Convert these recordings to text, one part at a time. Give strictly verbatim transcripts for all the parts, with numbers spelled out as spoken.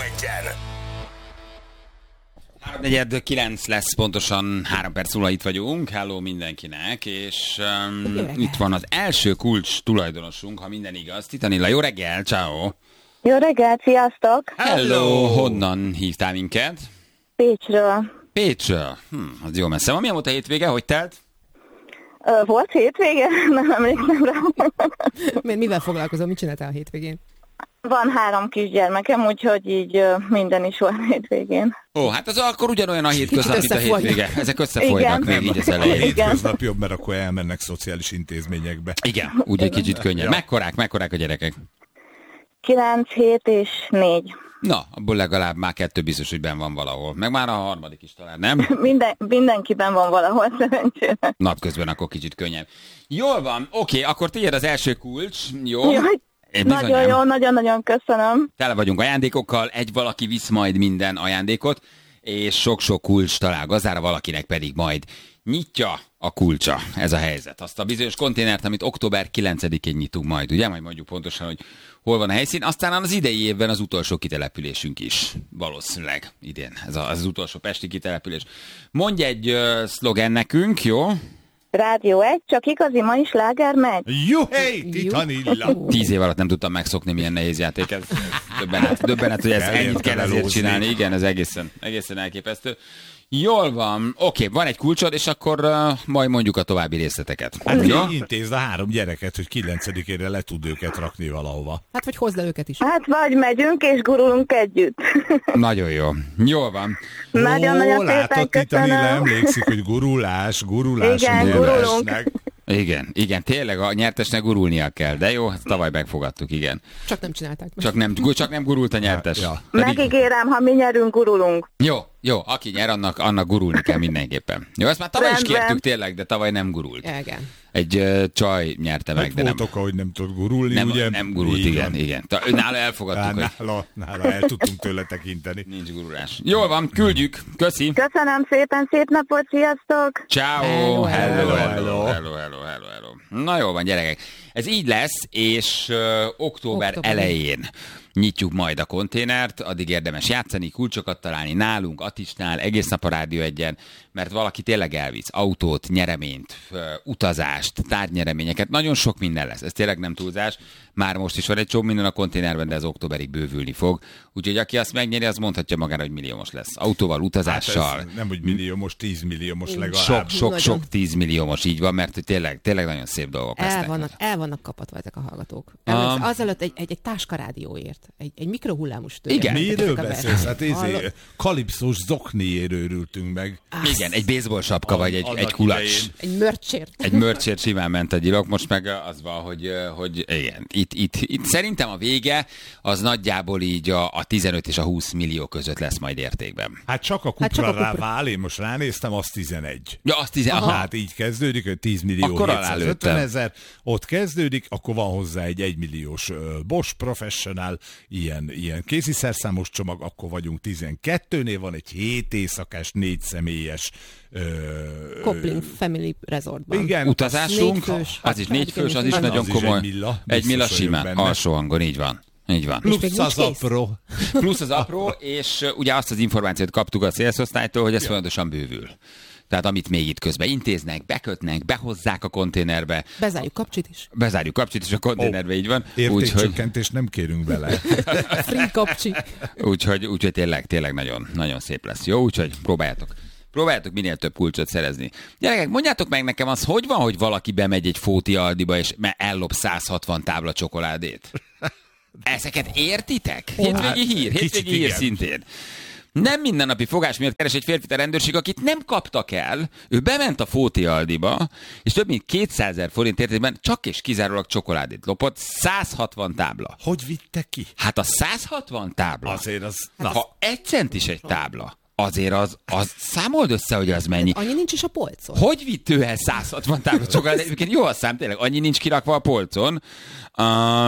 egyen. háromnegyed kilenc lesz, pontosan három perc múlva itt vagyunk. Hello mindenkinek, és um, itt van az első kulcs tulajdonosunk, ha minden igaz. Titanilla, jó reggel, ciao. Jó reggelt, sziasztok! Hello! Honnan hívtál minket? Pécsről. Pécsről. Hm, az jó messze van. Milyen volt a hétvége? Hogy telt? Ö, volt hétvége? Nem emlékszem rá. Mert mivel foglalkozom? Mit csináltál a hétvégén? Van három kisgyermekem, úgyhogy így ö, minden is volt hétvégén. Ó, hát az akkor ugyanolyan a hétköznap, mint a hétvége. Ezek összefolynak még így az A elején. hétköznap jobb, mert akkor elmennek szociális intézményekbe. Igen, úgy egy kicsit könnyebb. Ja. Mekkorák, mekkorák a gyerekek? Kilenc, hét és négy. Na, abból legalább már kettő biztos, hogy benn van valahol. Meg már a harmadik is talán, nem? Minden, mindenkiben van valahol szerencsére. Napközben akkor kicsit könnyebb. Jól van, oké, akkor tiéd az első kulcs, jó? Jaj, Én nagyon bizonyám. jó, nagyon-nagyon köszönöm. Tele vagyunk ajándékokkal, egy valaki visz majd minden ajándékot, és sok-sok kulcs talál gazdára, valakinek pedig majd nyitja a kulcsa. Ez a helyzet. Azt a bizonyos konténert, amit október kilencedikén nyitunk majd, ugye? Majd mondjuk pontosan, hogy hol van a helyszín. Aztán az idei évben az utolsó kitelepülésünk is. Valószínűleg idén. Ez az, az utolsó pesti kitelepülés. Mondj egy uh, szlogen nekünk, jó? Rádió egy, csak igazi ma is láger megy. Juhé, Titanilla! Tíz év alatt nem tudtam megszokni, milyen nehéz játék ez. Döbbenet, döbbenet, hogy ezt ennyit kell ezért csinálni. Igen, ez egészen, egészen elképesztő. Jól van, oké, van egy kulcsod, és akkor uh, majd mondjuk a további részleteket. Hát Jó? intézd a három gyereket, hogy kilencedikére le tud őket rakni valahova. Hát, vagy hozd le őket is. Hát vagy megyünk és gurulunk együtt. Nagyon jó. Jól van. Nagyon-nagyon Ó, látod, szépen Titanilla köszönöm. emlékszik, hogy gurulás, gurulás, Igen, gurulásnak. Igen, igen, tényleg a nyertesnek gurulnia kell, de jó, hát tavaly megfogadtuk, igen. Csak nem csinálták meg. Csak nem, csak nem gurult a nyertes. Ja. Pedig, Megígérem, ha mi nyerünk, gurulunk. jó, jó, aki nyer, annak, annak gurulni kell mindenképpen. Jó, ezt már tavaly is Rendben. kértük tényleg, de tavaly nem gurult. Igen. Egy uh, csaj nyerte meg, Meg de nem. volt oka, hogy nem tud gurulni, Nem, ugye? nem gurult, Így igen, van. igen. Ta, nála elfogadtuk, Á, hogy nála, nála el tudtunk tőle tekinteni. nincs gurulás. Jól van, küldjük. Köszi. Köszönöm szépen, szép napot, sziasztok! Ciao. Hello, Hello, hello. hello, hello, hello, hello, hello. Na jó van, gyerekek. Ez így lesz, és uh, október, Október. elején nyitjuk majd a konténert, addig érdemes játszani, kulcsokat találni nálunk, Atisnál, egész nap a Rádió egyen, mert valaki tényleg elvisz autót, nyereményt, uh, utazást, tárgynyreményeket, nagyon sok minden lesz, ez tényleg nem túlzás, már most is van egy csomó minden a konténerben, de ez októberig bővülni fog, úgyhogy aki azt megnyeri, az mondhatja magára, hogy milliómos lesz. Autóval, utazással. Hát ez nem, hogy millió, most tíz millió, most legalább. Sok, sok, Nagyon. sok tízmilliómos így van, mert hogy tényleg, tényleg nagyon szép dolgok El lesznek. vannak, el vannak kapatva ezek a hallgatók. Um, Um, azelőtt egy, egy, egy táskarádióért, egy, egy mikrohullámos tőle. Igen. Miről beszélsz? Hát Hallod? izé, kalipszós zokniéről örültünk meg. Igen, egy baseball sapka, A- vagy egy, annak egy kulacs. idején. Egy mörcsért. Egy mörcsért simán ment a gyilok, most meg az van, hogy, hogy igen, itt, itt, itt szerintem a vége az nagyjából így a, a tizenöt és a húsz millió között lesz majd értékben. Hát csak a kupra, Hát csak a rá kupra. vál, én most ránéztem, az tizenegy. Ja, azt tizen... Aha. Hát így kezdődik, hogy tíz millió Akkor hétszázötven alálőttem. ezer, ott kezdődik, akkor van hozzá egy egymilliós uh, Bosch Professional, ilyen, ilyen kéziszerszámos csomag, akkor vagyunk tizenkettőnél, van egy hét éjszakás, négy személyes uh, Coupling Family Resortban. igen, Utazásunk, Négyfős. az is négyfős, az is Hát nagyon az is komoly. egy milla, egy milla biztos vagyok simán, benne. alsó hangon, így van. Így van. még plusz nincs az kész? apró. Plusz az apró, és uh, ugye azt az információt kaptuk a szélszosztálytól, hogy ez folyamatosan bővül. Tehát amit még itt közben intéznek, bekötnek, behozzák a konténerbe, Bezárjuk kapcsit is. bezárjuk kapcsit, és a konténerbe így van. Úgyhogy, Értékcsökkentést nem kérünk bele. Free kapcsi. úgyhogy, úgyhogy tényleg, tényleg nagyon, nagyon szép lesz. Jó, úgyhogy próbáljátok. Próbáljátok minél több kulcsot szerezni. Gyerekek, mondjátok meg nekem, az hogy van, hogy valaki bemegy egy Fóti Aldiba, és ellop száz hatvan tábla csokoládét? Ezeket értitek? Hétvégi hír, kicsit hétvégi hír igen. szintén. Nem mindennapi fogás miatt keres egy férfit a rendőrség, akit nem kaptak el. Ő bement a Fóti Aldiba, és több mint kétszázezer forint értékben csak és kizárólag csokoládét lopott. száz hatvan tábla. Hogy vitte ki? Hát a száz hatvan tábla, Azért az... na, ha egy centis egy tábla, azért az, az számold össze, hogy az mennyi. Annyi nincs is a polcon. Hogy vitt ő el száz hatvan tábla csokoládét? Egyébként jó a szám, tényleg, annyi nincs kirakva a polcon. Uh,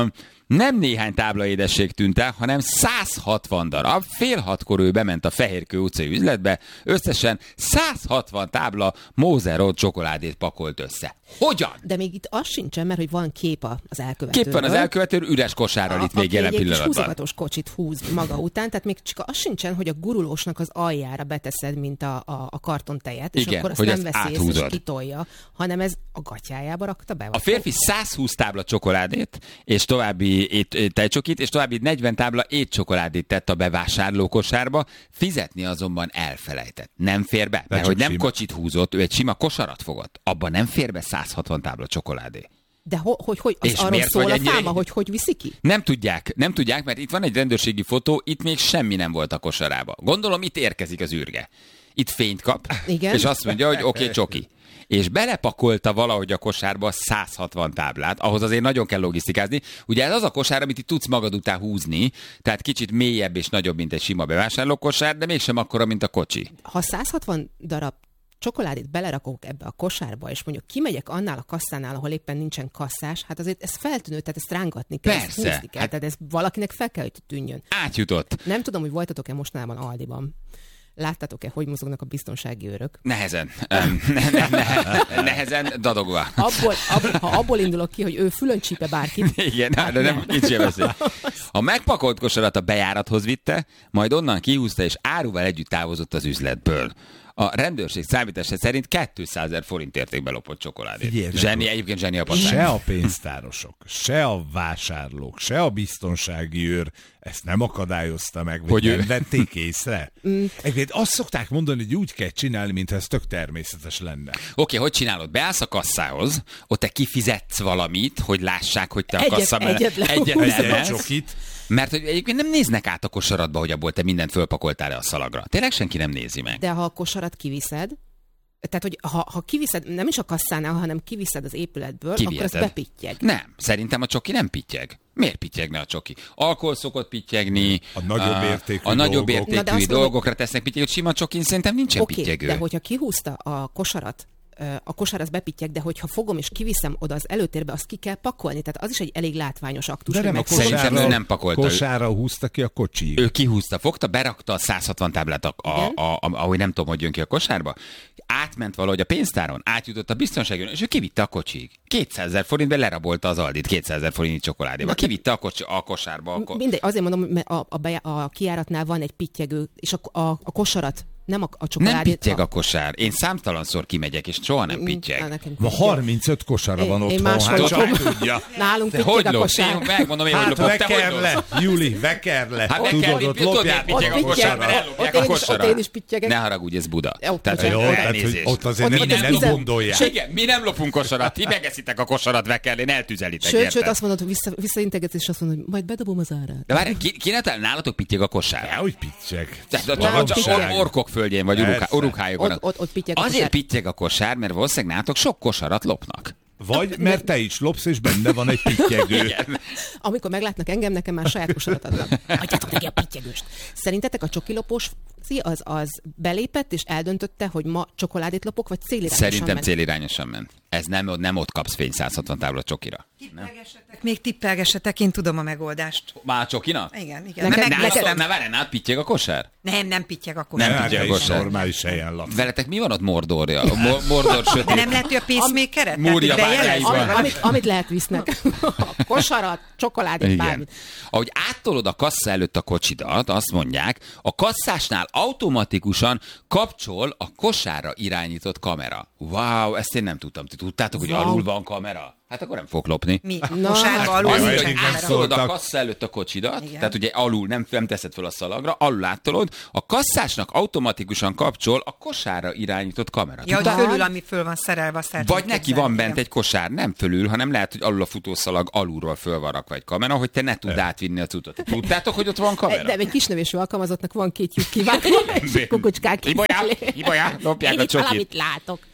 Nem néhány tábla édesség tűnt el, hanem száz hatvan darab. Fél hatkor ő bement a Fehérkő utcai üzletbe, összesen száz hatvan tábla Moser Road csokoládét pakolt össze. Hogyan? De még itt az sincsen, mert hogy van kép az elkövetőről. Kép van az elkövetőről, üres kosárral itt még jelen pillanatban. Aki egy húzogatos kocsit húz maga után, tehát még csak az sincsen, hogy a gurulósnak az aljára beteszed, mint a, a, a kartontejet, és igen, akkor azt hogy nem azt veszi észre, és áthúzod. kitolja, hanem ez a gatyájába rakta be. A férfi száz húsz tábla csokoládét, és további ét, tejcsokit, és további negyven tábla étcsokoládét tett a bevásárló kosárba, fizetni azonban elfelejtett. Nem fér be, mert hogy nem sima. kocsit húzott, ő egy sima kosarat fogott. Abban nem fér be száz hatvan tábla csokoládé. De ho, hogy, hogy az És arról miért szól vagy a ennyire- fáma, hogy hogy viszi ki? Nem tudják, nem tudják, mert itt van egy rendőrségi fotó, itt még semmi nem volt a kosarába. Gondolom, itt érkezik az űrge. Itt fényt kap, Igen. és azt mondja, hogy oké, okay, csoki. És belepakolta valahogy a kosárba száz hatvan táblát, ahhoz azért nagyon kell logisztikázni. Ugye ez az a kosár, amit itt tudsz magad után húzni, tehát kicsit mélyebb és nagyobb, mint egy sima bevásárlókosár, de mégsem akkora, mint a kocsi. Ha száz hatvan darab csokoládét belerakok ebbe a kosárba, és mondjuk kimegyek annál a kasszánál, ahol éppen nincsen kasszás, hát azért ez feltűnő, tehát ezt rángatni kell, ezt Persze. húzni kell, Hát- tehát ez valakinek fel kell, hogy tűnjön. Átjutott. Nem tudom, hogy voltatok-e mostanában Aldiban. Láttátok-e, hogy mozognak a biztonsági őrök? Nehezen. Öm, ne, ne, ne, nehezen dadogva. Abból, ab, ha abból indulok ki, hogy ő fülön csípe bárkit, Igen, hát de nem, nincs ilyen veszély. A megpakolt kosarat a bejárathoz vitte, majd onnan kihúzta és áruval együtt távozott az üzletből. A rendőrség számítása szerint kétszázezer forint értékben lopott csokoládét. Figyelj, Zseni, egyébként zseni a Se patán. a pénztárosok, se a vásárlók, se a biztonsági őr ezt nem akadályozta meg, vagy Hogy nem ő- vették észre. Egyébként azt szokták mondani, hogy úgy kell csinálni, mintha ez tök természetes lenne. Oké, hogy csinálod? Beállsz a kasszához, ott te kifizetsz valamit, hogy lássák, hogy te a Egyet- kassa mellett egyet le- egyet Egy lemelsz. csokit. Mert hogy egyébként nem néznek át a kosaratba, hogy abból te mindent fölpakoltál le a szalagra. Tényleg senki nem nézi meg. de ha a kosarat kiviszed, tehát, hogy ha, ha kiviszed, nem is a kasszánál, hanem kiviszed az épületből, Kiviheted. akkor az bepittyeg. Nem, szerintem a csoki nem pittyeg. Miért pittyegne a csoki? Alkohol szokott pittyegni. A nagyobb értékű A nagyobb dolgok. Na, de értékű azt mondom, dolgokra tesznek pittyeg, hogy sima csokin szerintem nincsen Oké, pittyegő. de hogyha kihúzta a kosarat, ö, a kosár az bepittyeg, de hogyha fogom és kiviszem oda az előtérbe, azt ki kell pakolni. Tehát az is egy elég látványos aktus. De hogy nem a megfogom. Szerintem kosárra, ő nem pakolta. Kosárra húzta ki a kocsi. Ő kihúzta, fogta, berakta a száz hatvan táblát, a, a, Igen. a, a, ahogy nem tudom, hogy jön ki a kosárba, átment valahogy a pénztáron, átjutott a biztonságon, és ő kivitte a kocsig. kétszázezer forintbe lerabolta az Aldit, kétszázezer forintnyi csokoládéba. Kivitte a, kocsi, a kosárba. A ko- Mindegy, azért mondom, mert a, a, beja- a kijáratnál van egy pittyegő, és a, a, a kosarat, nem a, a nem csokoládét. pittyeg a kosár. Én számtalanszor kimegyek, és soha nem Mm, á, pittyeg. nekem Ma pittyeg. harmincöt kosara van Én- én otthon, máshol hát lakom. csak tudja. Nálunk Te hogy pittyeg a lopsz? Én kosár. megmondom én, hogy Hát lopok. Te hogy veker lopsz? le, Juli, veker le. Hát Tudod, veker, ott tudod, lopják miért pittyeg a Ott kosár, mert pittyeg. ellopják Ott a én is- kosarát. ott én is pittyegek. Ne haragudj, ez Buda. Jó, Tehát, bocsánat. Jó, tehát, hogy elnézést. ott azért Ott nem, van nem tizen- gondolják. Igen, mi nem lopunk kosarat, ti megeszitek a kosarat vekerlén, eltüzelitek, Sőt, érted? sőt, azt mondod, hogy vissza, visszaintegetsz, és azt mondod, hogy majd bedobom az árát. De várj, ki, ki ne talál, nálatok pittyeg a kosár? Ja, hogy pittyeg. Tehát ott Nem, csak, csak pittyeg. or- orkok földjén, vagy Persze. uruká, urukályokon. Ott, ott, ott pittyeg a Azért kosár. pittyeg a kosár, mert valószínűleg nálatok sok kosarat lopnak. Vagy mert te is lopsz, és benne van egy pittyegő. Igen. Amikor meglátnak engem, nekem már saját kosarat adnak. Adjátok neki a pittyegőst. Szerintetek a csokilopós az, az belépett, és eldöntötte, hogy ma csokoládét lopok, vagy célirányosan Szerintem ment? célirányosan ment. Ez nem, nem ott kapsz fény száz hatvan tábla csokira. Tippelgessetek, még tippelgessetek, én tudom a megoldást. Már a csokinak? Igen, igen. Neked- Nem, Nálatok, megnézem. ne várj, nálad pittyeg a kosár? Nem, nem pittyeg akkor. Nem Hát pittyeg te a is kosár. normális helyen laksz. Veletek mi van ott Mordorja? A Mo- Mordor De sötét. nem lehet, hogy a pacemaker-et? Múria Tehát, hogy bányáiban. bejelez? Ami, amit, amit lehet visznek. A kosarat, csokoládét, Igen. bármit. Ahogy áttolod a kassa előtt a kocsidat, azt mondják, a kasszásnál automatikusan kapcsol a kosárra irányított kamera. Wow, ezt én nem tudtam. Ti tudtátok, hogy Wow. alul van kamera? Hát akkor nem fog lopni. Mi? A Na, kosárba hát alul Az, Jó, nincs hogy eddig nem kamera. áttolod a szóltak. kassa előtt a kocsidat, Igen. tehát ugye alul nem, nem teszed fel a szalagra, alul áttolod, a kasszásnak automatikusan kapcsol a kosárra irányított kamera. Ja, hogy Tudtál? fölül, ami föl van szerelve, azt el Vagy tudom neki képzelni, van bent igen. egy kosár, nem fölül, hanem lehet, hogy alul a futószalag alulról föl van rakva egy kamera, hogy te ne tudd átvinni a cuccot. Tudtátok, hogy ott van kamera? De egy kisnövésű alkalmazottnak van két lyuk kivágva, és kukucskák Ibolyá, kifelé. Ibolyá, lopják Én a itt csokit. valamit látok.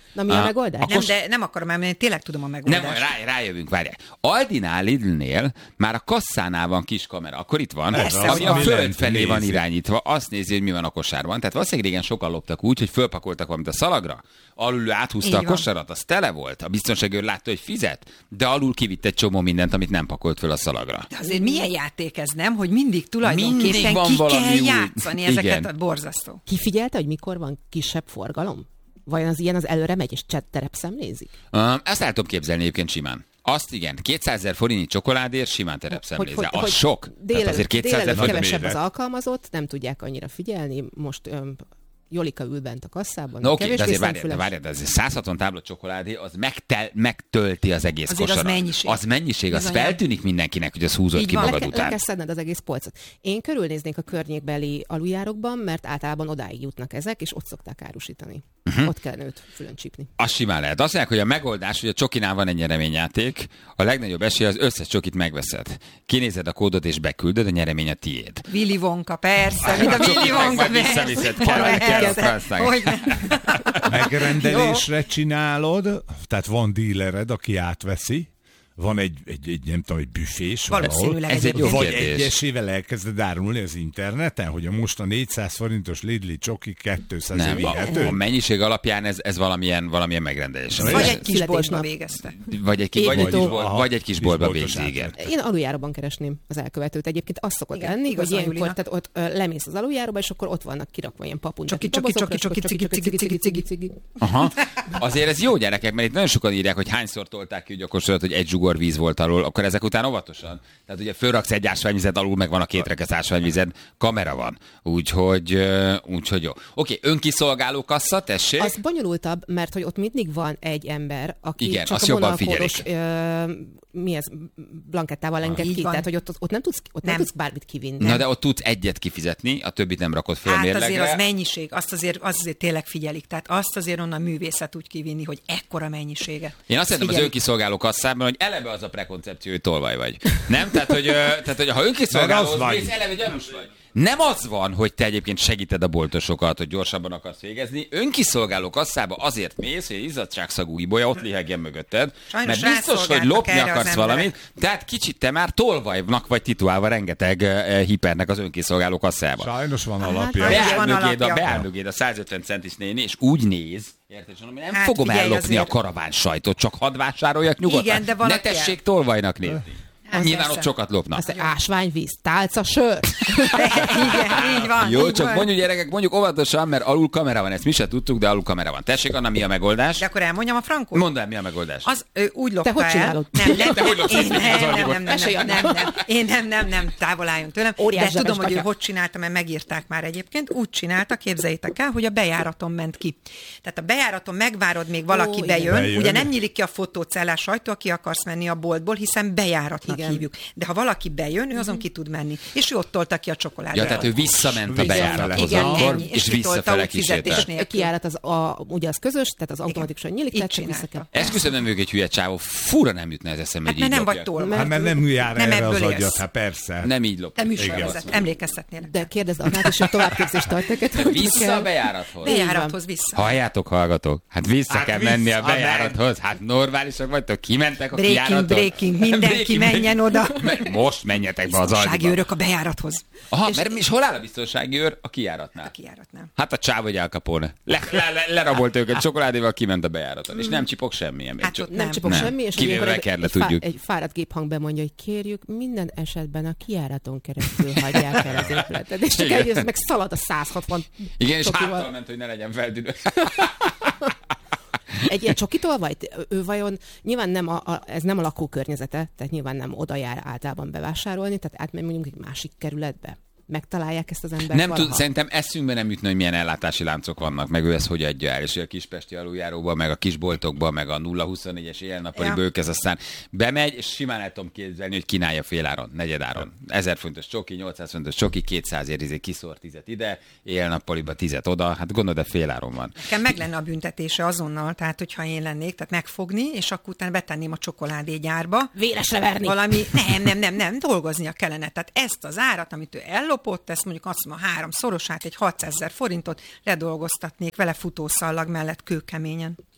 Na mi a megoldás? Nem, de nem akarom elmenni, tényleg tudom a megoldást. Nem, rá, rájövünk, várjál. Aldinál, Lidlnél már a kasszánál van kis kamera, akkor itt van, Persze, ami a ami föld lent felé van nézi. irányítva, azt nézi, hogy mi van a kosárban. Tehát valószínűleg régen sokan loptak úgy, hogy fölpakoltak valamit a szalagra, alul áthúzta Így a van. kosarat, az tele volt, a biztonságőr látta, hogy fizet, de alul kivitt egy csomó mindent, amit nem pakolt föl a szalagra. De azért milyen játék ez, nem? Hogy mindig tulajdonképpen Mindig van ki valami kell új. játszani ezeket Igen. a borzasztó. Kifigyelte, hogy mikor van kisebb forgalom? Vajon az ilyen az előre megy, és chat terep szemlézik? Uh, ezt el tudom képzelni egyébként simán. Azt igen, kétszázezer forintnyi csokoládért simán terepszemlézze. Az sok. Tehát azért kétszázezer délelőtt forint. kevesebb méret. az alkalmazott, nem tudják annyira figyelni. Most öm, Jolika ül bent a kasszában. No, oké, de kevésbé azért várjál, de szemfüles. várjál, de azért száz hatvan tábla csokoládé, az megtel, megtölti az egész Azért az kosarat. mennyiség. Az mennyiség, az Bizonyám. feltűnik mindenkinek, hogy az húzott Így ki van. magad Le, ke- le után. kell szedned az egész polcot. Én körülnéznék a környékbeli aluljárokban, mert általában odáig jutnak ezek, és ott szokták árusítani. Uh-huh. Ott kellene őt fülön csípni. Az simán lehet. Azt mondják, hogy a megoldás, hogy a csokinál van egy nyereményjáték, a legnagyobb esély az összes csokit megveszed. Kinézed a kódot és beküldöd, a nyeremény a tiéd. Willy Wonka, persze, mint a Willy Wonka, Majd visszaviszed, persze. kell, kell a Persze. francnak. Hogy nem. Megrendelésre csinálod, tehát van dílered, aki átveszi, van egy, egy, egy nem tudom, egy büfés valahol. Valószínűleg Ez egy jó Vagy kérdés. egyesével elkezded árulni az interneten, hogy a most a négyszáz forintos Lidli csoki kétszáz Nem, a, vihető. a mennyiség alapján ez, ez valamilyen, valamilyen megrendelés. Vagy Vagy egy egy kis boltba születésnap. végezte. Vagy egy, ki- vagy egy, Égnyitó. kis, bolt, Aha, vagy egy kis kis boltba boltos végzi, igen. átvet. Én aluljáróban keresném az elkövetőt. Egyébként az szokott Igen, lenni, igaz hogy a ilyenkor Julinak. tehát ott ö, lemész az aluljáróba, és akkor ott vannak kirakva ilyen papuncsak. Csoki, csoki, csoki, csoki, cigi, cigi, cigi, cigi, cigi. Aha. Azért ez jó gyerekek, mert itt nagyon sokan írják, hogy hányszor tolták ki úgy a kosarat, hogy egy zsugor víz volt alól, akkor ezek után óvatosan. Tehát ugye fölraksz egy ásványvizet, alul meg van a két rekesz ásványvized, kamera van. Úgyhogy, ö, úgyhogy jó. Oké, önkiszolgáló kassa, tessék. Az bonyolultabb, mert hogy ott mindig van egy ember, aki Igen, csak azt a jobban vonalkódos, ö, mi ez, blankettával enged Így ki. van. Tehát, hogy ott, ott nem tudsz, ott nem. Nem. tudsz bármit kivinni. Na de ott tudsz egyet kifizetni, a többit nem rakod föl Hát azért mérlegre. az mennyiség, azt azért, azt azért tényleg figyelik. Tehát azt azért onnan művészet úgy kivinni, hogy ekkora mennyiséget. Én azt hiszem az Figyelik. önkiszolgáló kasszában, hogy eleve az a prekoncepció, hogy tolvaj vagy. Nem? Tehát, hogy, ö, tehát, hogy ha Mert önkiszolgáló, az vagy. mész, eleve gyanús vagy. Nem az van, hogy te egyébként segíted a boltosokat, hogy gyorsabban akarsz végezni. Önkiszolgáló kasszába azért mész, hogy egy izzadságszagú ibolya ott lihegjen mögötted. Sajnos mert biztos, hogy rászolgáltak lopni erre az akarsz emberek. valamit. Tehát kicsit te már tolvajnak vagy titulálva rengeteg uh, hipernek az önkiszolgáló kasszába. Sajnos van Hát, alapja. sajnos Beáll van mögéd, a, alapja. beáll mögéd a százötven centis néni, és úgy néz, érted, hogy nem Hát fogom figyelj, ellopni azért- a karaván sajtot, csak hadd vásároljak nyugodtan. Igen, de van, ne aki el- tessék tolvajnak nézni. Hát Nyilván persze. ott sokat lopnak. Az ásványvíz, tálca, sör. Igen, így van. Jó, így csak van. mondjuk gyerekek, mondjuk óvatosan, mert alul kamera van, ezt mi se tudtuk, de alul kamera van. Tessék, Anna, mi a megoldás? De akkor elmondjam a frankot? Mondd el, mi a megoldás. Az ő, úgy lopta hogy el. csinálod? Nem, nem, Te hogy lopsz? én nem, Az nem, Alibor. nem, nem, Mesélj, nem, Anna. nem, nem, én nem, nem, nem, távol álljon tőlem. Óriás De tudom, zsebes hogy ő kutya. hogy csinálta, mert megírták már egyébként. Úgy csinálta, képzeljétek el, hogy a bejáraton ment ki. Tehát a bejáraton megvárod, még valaki Ó, igen. bejön. Bejön. Ugye nem nyílik ki a fotócellás ajtó, aki akarsz menni a boltból, hiszen bejáratnak Igen. hívjuk. De ha valaki bejön, ő azon ki tud menni. És ő ott tolta ki a csokoládét. Ja, tehát ő visszament a Visszafele. bejárathoz Igen, akkor, ennyi. És és kitolta visszafele úgy fizetés kísérte. nélkül. A kijárat az, a, ugye az közös, tehát az automatikusan nyílik, Így tehát csak vissza csinálta. kell. Esküszöm, nem ők egy hülye csávó, fura nem jutna ez eszembe, Hát hogy mert így nem vagy lopja. tolva. Hát mert nem jár Nem erre az ebből agyat, élsz. hát persze. Nem így lop. Te Igen. műsorvezet, emlékeztetnél. De kérdezd Annát is, hogy továbbképzést tart neked. hogy Vissza kell. a bejárathoz. Bejárathoz vissza. Halljátok, hallgatók? Hát vissza Hát kell vissza, menni a nem. bejárathoz. Hát normálisak vagytok, kimentek a Breaking, kijáraton. breaking, mindenki Breaking, menjen oda. Me- Most menjetek be az Biztonsági aldiba. őrök a bejárathoz. Aha, mert és hol áll a biztonsági őr? A kijáratnál. A kijáratnál. Hát a csáv vagy Al Capone. Le, le, le, lerabolt őket csokoládéval, kiment a bejáraton. És nem csipog semmilyen. még Hát csak- ott Nem Nem. csipog Nem. semmi, és Kivéve ilyenkor kell, egy, de tudjuk. Fá, egy fáradt géphang bemondja, hogy kérjük, minden esetben a kijáraton keresztül hagyják el az épületet. És csak Igen. eljössz, meg szalad a száz hatvan Igen, és csokival. háttal ment, hogy ne legyen feltűnő. Egy ilyen csokitól vagy? Ő vajon, nyilván nem a, a, ez nem a lakókörnyezete, tehát nyilván nem oda jár általában bevásárolni, tehát átmegy mondjuk egy másik kerületbe. Megtalálják ezt az embert Nem valaha? tud, szerintem eszünkbe nem jutna, hogy milyen ellátási láncok vannak, meg ő ezt hogy adja el, és hogy a kispesti aluljáróban, meg a kisboltokban, meg a nulla huszonnégyes éjjel-nappali Ja. bők, ez aztán bemegy, és simán el tudom képzelni, hogy kínálja féláron, negyedáron. ezer fontos csoki, nyolcszáz fontos csoki, kétszázért izé kiszór tízet ide, éjjel-nappaliba tízet oda, hát gondolod, de féláron van. Nekem meg lenne a büntetése azonnal, tehát hogyha én lennék, tehát megfogni, és akkor utána betenném a csokoládégyárba. Véresre verni. Valami, nem, nem, nem, nem, dolgoznia kellene. Tehát ezt az árat, amit ő ellopott, ezt mondjuk azt mondom, a háromszorosát, egy hatszázezer forintot ledolgoztatnék vele futószallag mellett kőkeményen.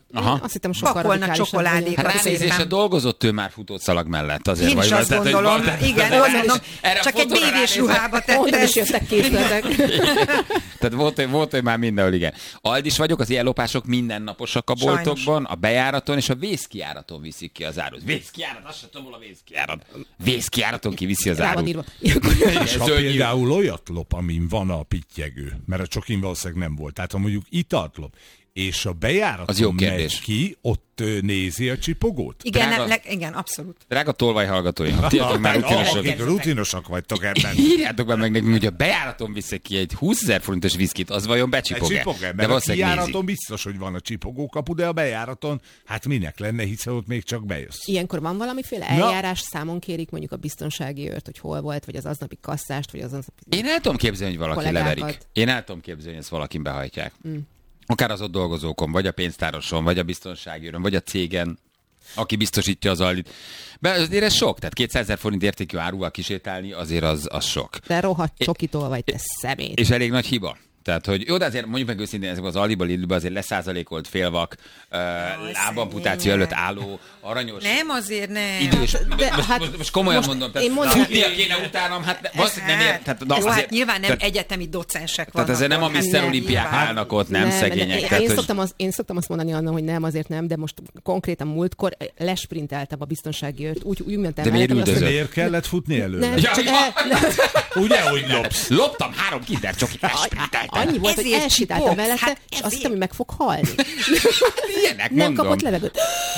Aha. Azt hittem, sokkal Pakolna radikálisabb csokoládékat. vagyok. Hát ránézésre dolgozott ő már futószalag mellett. Azért Én vagy is azt tehát, hogy gondolom, van- igen, tehát- azt mondom, erre a csak egy fotóra bévés ránézve- ruhába Onnan tette is jöttek készletek. Tehát volt, hogy- volt, hogy már mindenhol, igen. Aldis vagyok, az ilyen lopások mindennaposak a Sajnos. boltokban, a bejáraton és a vészkijáraton viszik ki az árut. Vészkijárat, azt sem tudom, hol a vészkijárat. Vészkijáraton kiviszi az Rá van árut. írva. És ha Zöld például olyat lop, amin van a pittyegő, mert a csokin valószínűleg nem volt, tehát ha mondjuk italt lop, és a Az jó bejáraton kérdés. megy ki, ott ö, nézi a csipogót? Igen, Drága- le, igen, abszolút. Drága tolvaj hallgatói, tiatok már rutinosok. Akik rutinosak vagytok ebben. Írjátok be meg nekünk, hogy a bejáraton viszik ki egy húszezer forintos viszkit, az vajon becsipog-e? Csipog-e? De Mert a valószínűleg nézik. kijáraton biztos, hogy van a csipogókapu, de a bejáraton, hát minek lenne, hiszen ott még csak bejössz. Ilyenkor van valamiféle eljárás, számon kérik mondjuk a biztonsági őrt, hogy hol volt, vagy az aznapi kasszást, vagy az aznapi... Én el tudom képzelni, hogy valaki kollégákat. leverik. Én el tudom képzelni, hogy ezt valakin behajtják. Mm. Akár az ott dolgozókon, vagy a pénztároson, vagy a biztonsági őrön, vagy a cégen, aki biztosítja az aldit. De azért ez sok, tehát kétszázezer forint értékű áruval kisétálni, azért az, az sok. De rohadt csokitól vagy, te szemét. És elég nagy hiba. Tehát, hogy jó, de azért mondjuk meg őszintén, ezek az Aldiba, Lidlben azért leszázalékolt félvak, uh, lábamputáció előtt álló, aranyos, Nem, azért nem. idős. De most, hát most, most komolyan most mondom, én tehát mondom- futnia kéne utánam, hát valószínűleg nem ér. Tehát, na, Jó, hát azért, nyilván nem tehát, egyetemi docensek vannak. tehát ezért nem a ott, hát miszter nem, Olimpiák nyilván. állnak ott, nem, Nem, szegények. Én, Tehát, én, hogy- szoktam az, én szoktam azt mondani annak, hogy nem, azért nem, de most konkrétan múltkor lesprinteltem a biztonsági őrt, úgy, úgy mentem De miért mellettem, azt üldözött? Miért kellett futni előre? Nem, Ja, csak ja. el, Ugye, hogy lopsz? Loptam három kinder csokit, elsprinteltem. annyi volt, hogy Ezért elsétáltam csipogsz, mellette, hát és azt ezért. hittem, hogy meg fog halni. Ilyenek, Nem mondom. kapott levegőt.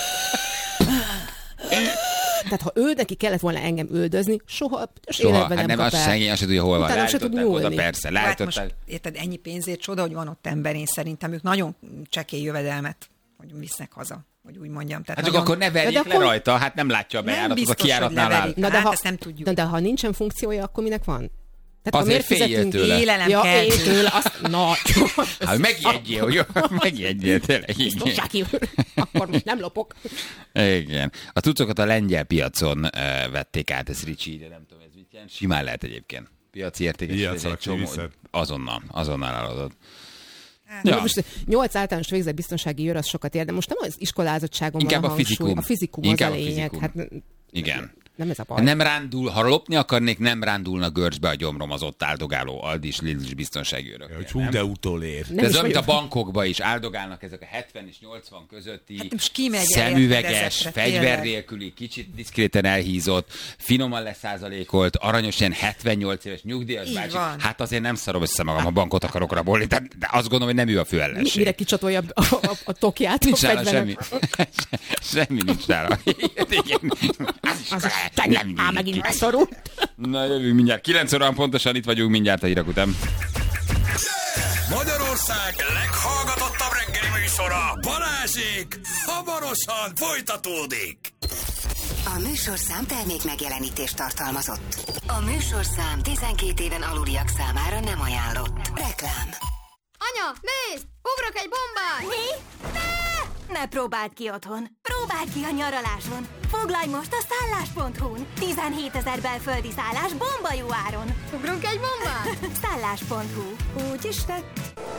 Tehát ha ő neki kellett volna engem üldözni, soha, Soha, életben hát nem nem, kap az el. szegény, azt se tudja, hol van. Utána se tud Leállították oda, nyúlni. persze, Hát leállították. most, érted, ennyi pénzért csoda, hogy van ott ember, én szerintem ők nagyon csekély jövedelmet, hogy visznek haza, hogy úgy mondjam. Tehát Hát csak nagyon... akkor ne verjék De le akkor- rajta, hát nem látja a Nem bejáratot, a biztos, hogy kijáratnál áll. leverik. Na de, Hát ha, ezt nem tudjuk. Na de ha nincsen funkciója, akkor minek van? Tehát Azért ha miért féljél fizetünk tőle. Élelem Ja, kell. élj tőle, azt... Na, Hát megijedjél, hogy megijedjél, tényleg. Igen. biztonsági őr. Akkor most nem lopok. Igen. A cuccokat a lengyel piacon uh, vették át, ez Ricsi, de nem tudom, ez mit jelent. Simán lehet egyébként. Piaci értékes. Piacra egy csomó- kiviszed. Azonnal, azonnal eladod. Ja. Ja. Most nyolc általános végzett biztonsági őr az sokat ér, de most nem az iskolázottságon Inkább van a a hangsúly. fizikum. A fizikum Inkább az a a lényeg. fizikum. Hát Igen. nem ez a baj. Nem rándul, ha lopni akarnék, nem rándulna görcsbe a gyomrom az ott áldogáló Aldis, Lidl biztonsági őrök. Hogy hú, de utolér. De Nem ez is olyan, mint a vagyok. bankokba is áldogálnak ezek a hetven és nyolcvan közötti Hát most ki megy el szemüveges, ezekre, fegyver tényleg? nélküli, kicsit diszkréten elhízott, finoman leszázalékolt, aranyos ilyen hetvennyolc éves nyugdíjas Így bácsi. van. Hát azért nem szarom össze magam, a bankot akarok rabolni, de, de azt gondolom, hogy nem ő a fő Mi- ellenség. Mire kicsatolja a, a, a tokját? Nincs a nála fegyvernek? semmi. Semmi nincs nála. Igen. Az is Az lehet, a nem Á, megint mindig. beszorult. Na jövünk mindjárt. kilenc órán pontosan itt vagyunk mindjárt a hírek után. Magyarország leghallgatottabb reggeli műsora, Balázsék, hamarosan folytatódik. A műsorszám termék megjelenítést tartalmazott. A műsorszám tizenkét éven aluliak számára nem ajánlott. Reklám. Anya, nézd! Ugrok egy bombát! Mi? Ne! Ne próbáld ki otthon. Próbáld ki a nyaraláson. Foglalj most a szállás pont hu-n. tizenhétezer belföldi szállás bomba jó áron. Ugrunk egy bombát? szállás pont hu. Úgy is tett.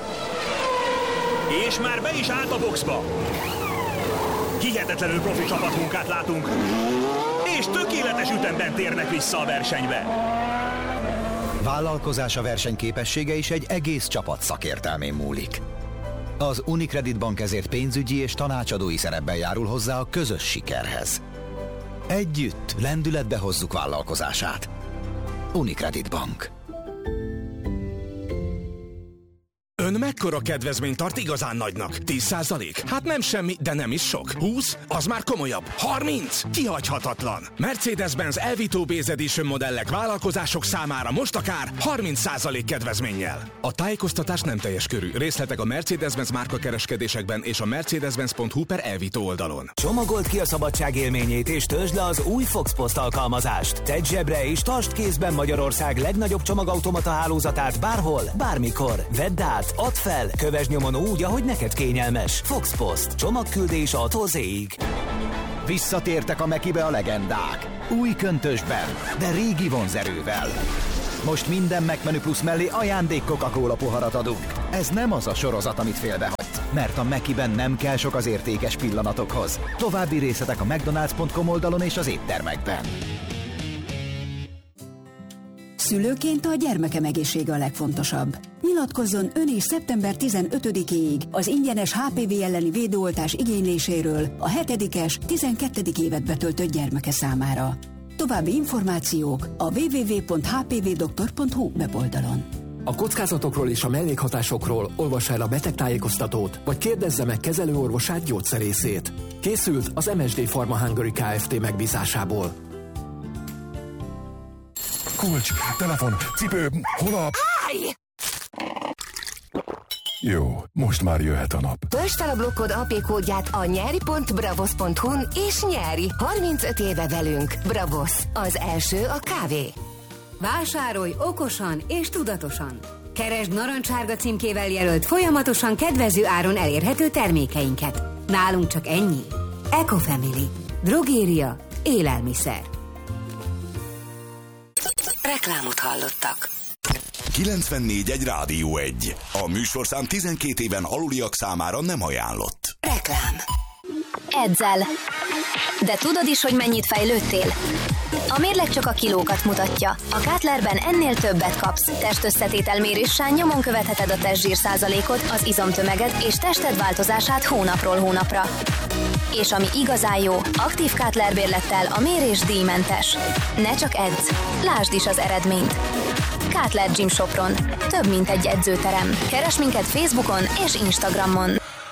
És már be is állt a boxba. Hihetetlenül profi csapatmunkát látunk, és tökéletes ütemben térnek vissza a versenybe. Vállalkozása versenyképessége is egy egész csapat szakértelmén múlik. Az Unicredit Bank ezért pénzügyi és tanácsadói szerepben járul hozzá a közös sikerhez. Együtt lendületbe hozzuk vállalkozását. Unicredit Bank. Ön mekkora kedvezményt tart igazán nagynak? tíz százalék? Hát nem semmi, de nem is sok. húsz? Az már komolyabb. harminc? Kihagyhatatlan. Mercedes-Benz Elvito Base Edition modellek vállalkozások számára most akár harminc százalék kedvezménnyel. A tájékoztatás nem teljes körű. Részletek a Mercedes-Benz márka kereskedésekben és a mercedes-benz pont hu per Elvito oldalon. Csomagold ki a szabadság élményét és töltsd le az új Fox Post alkalmazást. Tedd zsebre és tartsd kézben Magyarország legnagyobb csomagautomata hálózatát bárhol, bármikor. Vedd át, add fel, kövesd nyomon úgy, ahogy neked kényelmes. Fox Post. Csomagküldés A-tól Z-ig. Visszatértek a Mekibe a legendák. Új köntösben, de régi vonzerővel. Most minden McMenü Plus mellé ajándék Coca-Cola poharat adunk. Ez nem az a sorozat, amit félbehagysz. mert a Mekiben nem kell sok az értékes pillanatokhoz. További részletek a mcdonalds pont com oldalon és az éttermekben. Szülőként a gyermekem egészsége a legfontosabb. Nyilatkozzon ön is szeptember tizenötödikéig az ingyenes há pé vé elleni védőoltás igényléséről a hetedikes, tizenkettedik évet betöltött gyermeke számára. További információk a double-u double-u double-u pont h p v doktor pont h u weboldalon. A kockázatokról és a mellékhatásokról olvassa el a betegtájékoztatót, vagy kérdezze meg kezelőorvosát, gyógyszerészét. Készült az em es dé Pharma Hungary Kft. Megbízásából. Kulcs, telefon, cipő, hol a... Jó, most már jöhet a nap. Töltsd fel a blokkod á pé kódját a nyeri pont bravos pont hu-n és nyeri. harmincöt éve velünk. Bravos, az első a kávé. Vásárolj okosan és tudatosan. Keresd narancsárga címkével jelölt folyamatosan kedvező áron elérhető termékeinket. Nálunk csak ennyi. Ecofamily. Drogéria. Élelmiszer. Reklámot hallottak. kilencvennégy egy Rádió egy. A műsorszám tizenkét éven aluliak számára nem ajánlott. Reklám. Edzel. De tudod is, hogy mennyit fejlődtél? A mérleg csak a kilókat mutatja. A Kátlerben ennél többet kapsz. Testösszetételméréssel nyomon követheted a testzsír százalékot, az izomtömeged és tested változását hónapról hónapra. És ami igazán jó, aktív Kátler bérlettel a mérés díjmentes. Ne csak edz, lásd is az eredményt. Kátler Gym Sopron. Több mint egy edzőterem. Keresd minket Facebookon és Instagramon.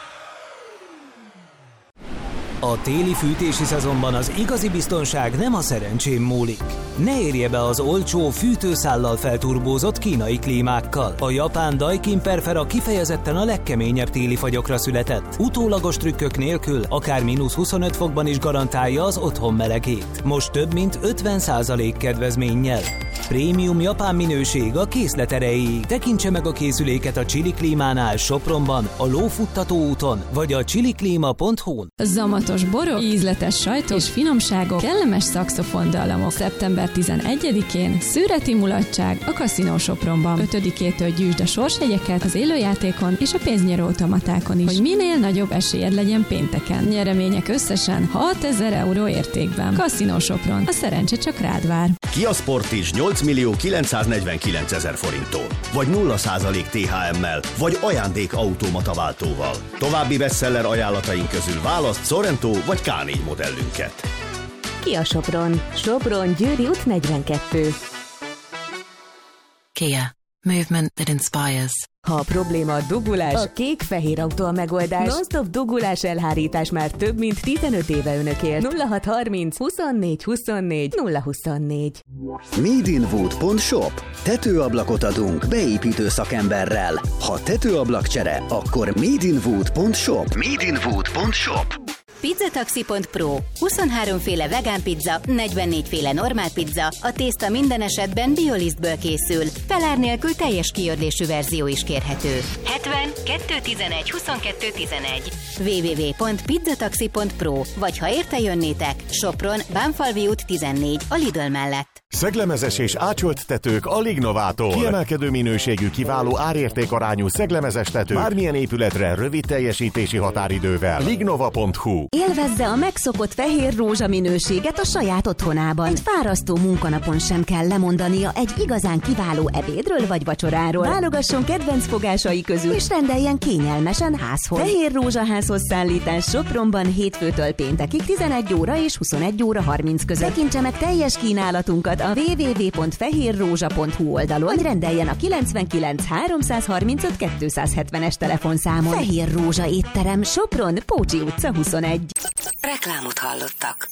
A téli fűtési szezonban az igazi biztonság nem a szerencsén múlik. Ne érje be az olcsó, fűtőszállal felturbózott kínai klímákkal. A japán Daikin Perfera kifejezetten a legkeményebb téli fagyokra született. Utólagos trükkök nélkül, akár mínusz huszonöt fokban is garantálja az otthon melegét. Most több mint ötven százalék kedvezménnyel. Prémium japán minőség a készlet erejéig. Tekintse meg a készüléket a Chili Klímánál Sopronban, a Lófuttató úton, vagy a chiliklima pont hu-n. Zamatos borok, ízletes sajtok és finomságok, kellemes szaxofondallamok. szeptember tizenegyedikén szüreti mulatság a Casino Sopronban. ötödikétől gyűjtsd a sorsjegyeket az élőjátékon és a pénznyerő automatákon is, hogy minél nagyobb esélyed legyen pénteken. Nyeremények összesen hatezer euró értékben. Casino Sopron. A szerencse csak rád vár. Kia Sportage nyolc millió kilencszáznegyvenkilencezer forinttól, vagy nulla százalék té há emmel, vagy ajándék automata váltóval. További bestseller ajánlataink közül választ Sorento vagy ká négy modellünket. Kia Sopron. Sopron Győri út negyvenkettő. Kia. Movement that inspires. Ha a probléma a dugulás, a kék-fehér autó a megoldás. Non-stop dugulás elhárítás már több mint tizenöt éve önökért. nulla hat harminc huszonnégy huszonnégy nulla huszonnégy. made in wood pont shop. Tetőablakot adunk beépítő szakemberrel. Ha tetőablakcsere, akkor made in wood pont shop. made in wood pont shop. Pizzataxi pont pro. huszonhárom féle vegán pizza, negyvennégy féle normál pizza, a tészta minden esetben biolisztből készül. Felár nélkül teljes kiördésű verzió is kérhető. hetven kettő tizenegy huszonkettő tizenegy. double-u double-u double-u pont pizzataxi pont pro. Vagy ha érte jönnétek, Sopron, Bánfalvi út tizennégy, a Lidl mellett. Szeglemezes és ácsolt tetők a Lignovától. Kiemelkedő minőségű, kiváló árértékarányú szeglemezes tető. Bármilyen épületre rövid teljesítési határidővel. lignova pont hu. Élvezze a megszokott fehér rózsa minőséget a saját otthonában. Egy fárasztó munkanapon sem kell lemondania egy igazán kiváló ebédről vagy vacsoráról. Válogasson kedvenc fogásai közül, és rendeljen kényelmesen házhoz. Fehér Rózsa házhoz szállítás Sopronban hétfőtől péntekig tizenegy óra és huszonegy óra harminc között. Tekintse meg teljes kínálatunkat a double-u double-u double-u pont fehérrózsa pont hu oldalon, vagy rendeljen a kilencvenkilenc háromszázharmincöt kétszázhetvenes telefonszámon. Fehér Rózsa étterem, Sopron, Pócsi utca huszonegy. Reklámot hallottak.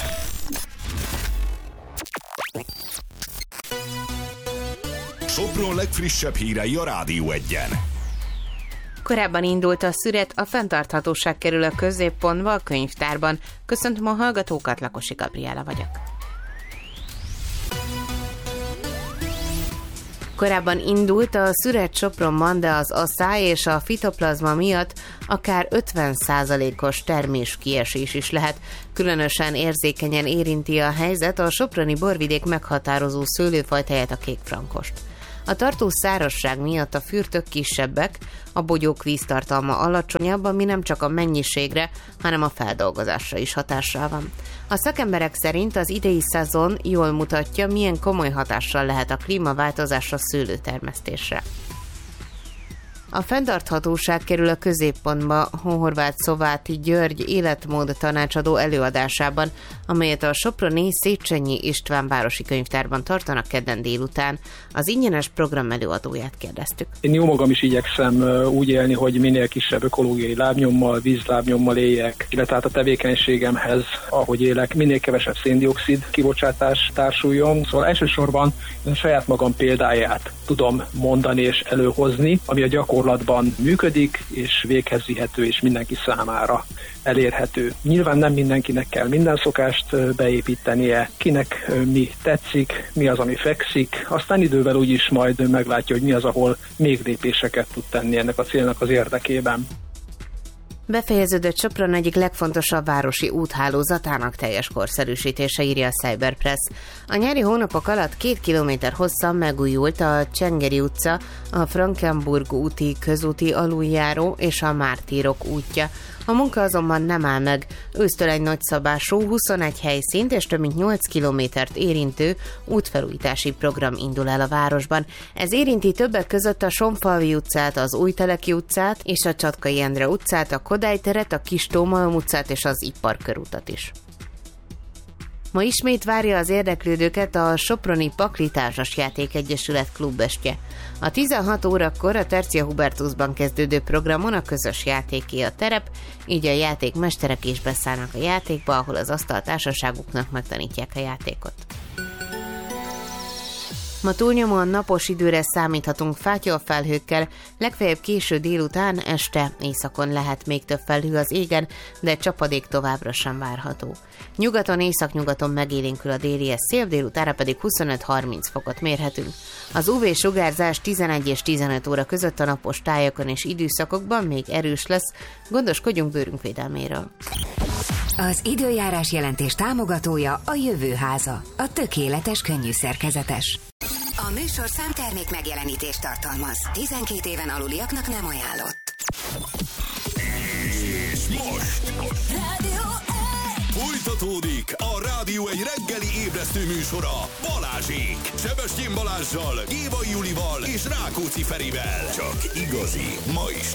Sopron legfrissebb hírei a Rádió egyen. Korábban indult a szüret, a fenntarthatóság kerül a középpontba a könyvtárban. Köszöntöm a hallgatókat, Lakosi Gabriela vagyok. Korábban indult a szüret Sopronban, de az asszály és a fitoplazma miatt akár ötven százalékos termés kiesés is lehet. Különösen érzékenyen érinti a helyzet a soproni borvidék meghatározó szőlőfajtáját, a kékfrankost. A tartós szárazság miatt a fürtök kisebbek, a bogyók víztartalma alacsonyabb, ami nem csak a mennyiségre, hanem a feldolgozásra is hatással van. A szakemberek szerint az idei szezon jól mutatja, milyen komoly hatással lehet a klímaváltozás a szőlőtermesztésre. A fenntarthatóság kerül a középpontba Horváth Szováti György életmód tanácsadó előadásában, amelyet a soproni Széchenyi István városi könyvtárban tartanak kedden délután. Az ingyenes program előadóját kérdeztük. Én jó magam is igyekszem úgy élni, hogy minél kisebb ökológiai lábnyommal, vízlábnyommal éljek, illetve a tevékenységemhez, ahogy élek, minél kevesebb széndioxid kibocsátás társuljon. Szóval elsősorban én a saját magam példáját tudom mondani és előhozni, ami a gyakorlatban működik, és véghez vihető, és mindenki számára elérhető. Nyilván nem mindenkinek kell minden szokást beépítenie, kinek mi tetszik, mi az, ami fekszik, aztán idővel úgyis majd meglátja, hogy mi az, ahol még lépéseket tud tenni ennek a célnak az érdekében. Befejeződött Sopron egyik legfontosabb városi úthálózatának teljes korszerűsítése, írja a Cyberpress. A nyári hónapok alatt két kilométer hosszan megújult a Csengeri utca, a Frankenburg úti közúti aluljáró és a Mártírok útja. A munka azonban nem áll meg. Ősztől egy nagyszabású huszonegy helyszínt és több mint nyolc kilométert érintő útfelújítási program indul el a városban. Ez érinti többek között a Sonfalvi utcát, az Újteleki utcát és a Csatkai Endre utcát, a Kodály teret, a Kis Tómalom utcát és az Iparkörútat is. Ma ismét várja az érdeklődőket a Soproni Pakli Társasjáték Egyesület klubestje. A tizenhat órakor a Tercia Hubertusban kezdődő programon a közös játéké a terep, így a játékmesterek is beszállnak a játékba, ahol az asztaltársaságuknak megtanítják a játékot. Ma túlnyomóan napos időre számíthatunk fátyolfelhőkkel, legfeljebb késő délután, este, északon lehet még több felhő az égen, de csapadék továbbra sem várható. Nyugaton, északnyugaton megélénkül a déli szél, délutára pedig huszonöt-harminc fokot mérhetünk. Az ú vé-sugárzás tizenegy és tizenöt óra között a napos tájakon és időszakokban még erős lesz, gondoskodjunk bőrünk védelméről. Az időjárás jelentés támogatója a Jövőháza, a tökéletes könnyű szerkezetes. A műsorszám termék megjelenítést tartalmaz. tizenkét éven aluliaknak nem ajánlott. És most folytatódik a Rádió egy reggeli ébresztő műsora Balázsék. Sebestyén Balázssal, Gévai Julival és Rákóczi Ferivel. Csak igazi, ma is